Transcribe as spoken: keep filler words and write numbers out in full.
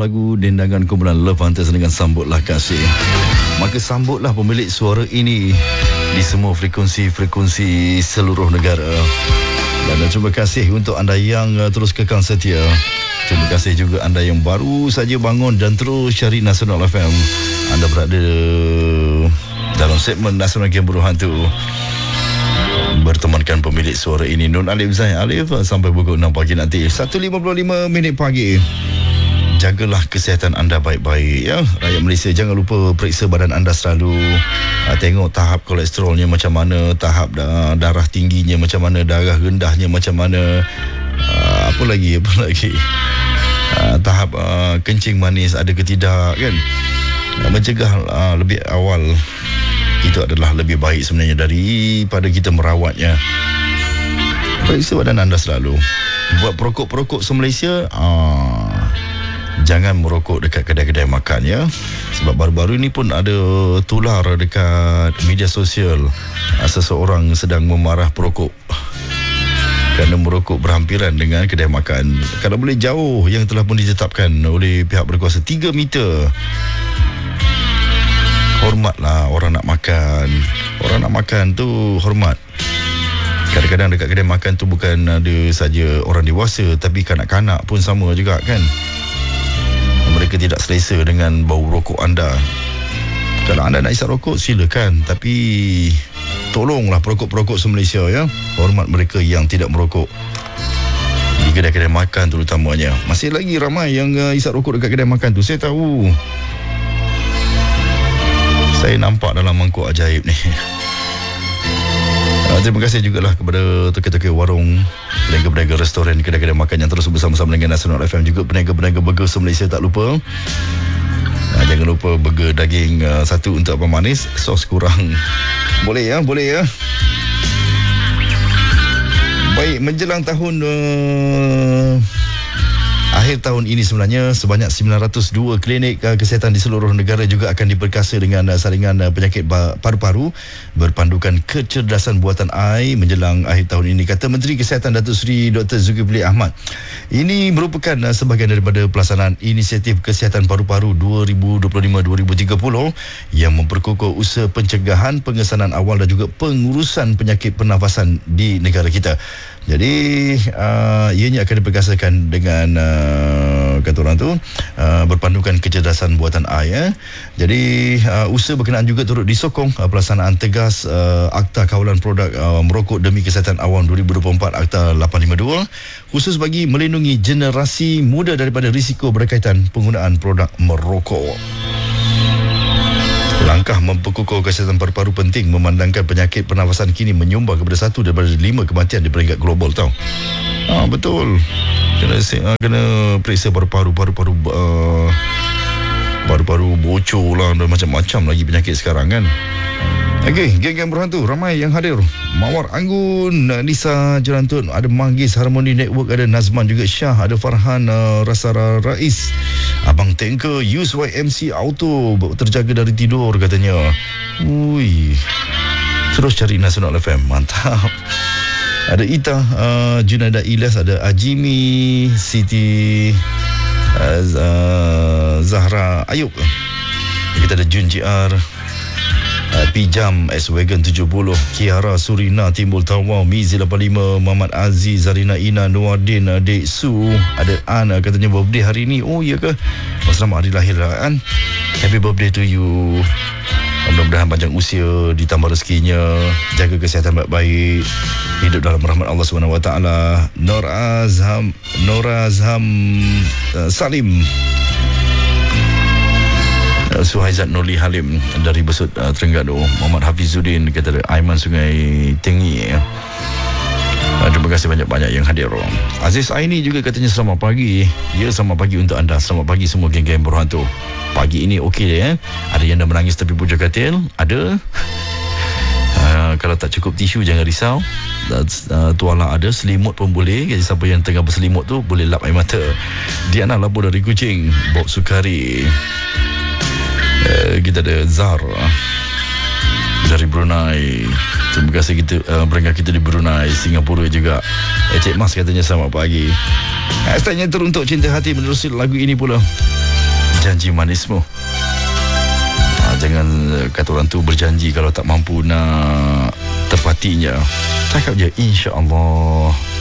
lagu dendangan kumpulan Love Hunters dengan Sambutlah Kasih. Maka sambutlah pemilik suara ini di semua frekuensi-frekuensi seluruh negara. Dan terima kasih untuk anda yang uh, terus kekal setia. Terima kasih juga anda yang baru saja bangun dan terus cari Nasional F M. Anda berada dalam segmen Nasional Game Berhantu, bertemankan pemilik suara ini Nun Alif Zain Alif sampai pukul enam pagi nanti. Satu lima puluh lima minit pagi. Jagalah kesihatan anda baik-baik ya. Rakyat Malaysia, jangan lupa periksa badan anda selalu. uh, Tengok tahap kolesterolnya macam mana, tahap da- darah tingginya macam mana, darah rendahnya macam mana, uh, apa lagi apa lagi uh, tahap uh, kencing manis ada ke tidak kan. uh, Mencegah uh, lebih awal itu adalah lebih baik sebenarnya daripada kita merawatnya. Periksa badan anda selalu. Buat perokok-perokok se-Malaysia, uh, jangan merokok dekat kedai-kedai makan ya. Sebab baru-baru ini pun ada tular dekat media sosial, seseorang sedang memarah perokok kerana merokok berhampiran dengan kedai makan. Kalau boleh jauh, yang telah pun ditetapkan oleh pihak berkuasa tiga meter. Hormatlah orang nak makan. Orang nak makan tu hormat. Kadang-kadang dekat kedai makan tu bukan ada saja orang dewasa, tapi kanak-kanak pun sama juga kan. Mereka tidak selesa dengan bau rokok anda. Kalau anda nak isap rokok, silakan. Tapi tolonglah perokok-perokok se-Malaysia ya. Hormat mereka yang tidak merokok di kedai-kedai makan terutamanya. Masih lagi ramai yang uh, isap rokok dekat kedai makan tu. Saya tahu. Saya nampak dalam mangkuk ajaib ni. Uh, terima kasih jugalah kepada toke-toke warung, peniaga-peniaga restoran, kedai-kedai makan yang terus bersama-sama dengan Nasional F M. Juga peniaga-peniaga burger se-Malaysia tak lupa. uh, Jangan lupa burger daging uh, satu untuk abang manis, sos kurang. Boleh ya, boleh ya. Baik, menjelang tahun uh, akhir tahun ini sebenarnya sebanyak sembilan ratus dua klinik uh, kesihatan di seluruh negara juga akan diperkasa dengan uh, saringan uh, penyakit ba- paru-paru berpandukan kecerdasan buatan A I menjelang akhir tahun ini, kata Menteri Kesihatan Datuk Seri Doktor Zulkifli Ahmad. Ini merupakan uh, sebahagian daripada pelaksanaan inisiatif kesihatan paru-paru dua ribu dua puluh lima hingga dua ribu tiga puluh yang memperkukuh usaha pencegahan, pengesanan awal dan juga pengurusan penyakit pernafasan di negara kita. Jadi uh, ianya akan diperkasakan dengan uh, kata orang tu uh, berpandukan kecerdasan buatan A I ya. Jadi uh, usaha berkenaan juga turut disokong uh, pelaksanaan tegas uh, Akta Kawalan Produk uh, Merokok Demi Kesihatan Awam dua ribu dua puluh empat Akta lapan lima dua khusus bagi melindungi generasi muda daripada risiko berkaitan penggunaan produk merokok. Langkah memperkukuh kesihatan paru-paru penting memandangkan penyakit pernafasan kini menyumbang kepada satu daripada lima kematian di peringkat global tau. Ah, betul. Kena uh, kena periksa paru-paru, paru-paru uh, paru-paru bocor lah dan macam-macam lagi penyakit sekarang kan. Okey, geng-geng berhantu ramai yang hadir. Mawar Anggun, Nisa Jelantun, ada Manggis Harmony Network, ada Nazman juga Syah, ada Farhan uh, Rasara Rais, Abang Tanker, Use Y M C Auto, terjaga dari tidur katanya. Ui, terus cari Nasional F M, mantap. Ada Ita, uh, Junaida Ilyas, ada Ajimi, Siti uh, uh, Zahra Ayub. Kita ada Jun J R, Uh, Pijam, S-Wagon tujuh puluh, Kiara, Surina, Timbul Tawau, Mizi lapan lima, Muhammad Aziz, Zarina Ina, Nuardin, Dek Su, ada An, katanya birthday hari ni. Oh iya ke? Oh, selamat hari lahir An. Happy birthday to you. Mudah-mudahan panjang usia, ditambah rezekinya, jaga kesihatan baik-baik, hidup dalam rahmat Allah subhanahu wa taala. Nur Azham, Nur Azham uh, Salim, Suhaizat Nurli Halim dari Besut uh, Terengganu, Muhammad Hafizuddin, kata Aiman Sungai Tengi. Uh, terima kasih banyak-banyak yang hadir. Aziz Aini juga katanya selamat pagi. Ya, selamat pagi untuk anda. Selamat pagi semua geng-geng berhantu. Pagi ini okey ya. Ada yang dah menangis tepi puja katil, ada. Uh, kalau tak cukup tisu jangan risau. Uh, tuala ada, selimut pun boleh. Jadi siapa yang tengah berselimut tu boleh lap air mata. Diana Labur dari Kuching, Bob Sukari. Uh, kita ada Zar dari Brunei. Terima kasih kita uh, berangkat kita di Brunei, Singapura juga. Encik Mas katanya selamat pagi. Hashtagnya teruntuk cinta hati menerusi lagu ini pula. janji manismu. Ha, jangan kata orang tu berjanji kalau tak mampu nak tepatinya. Cakap je insya-Allah.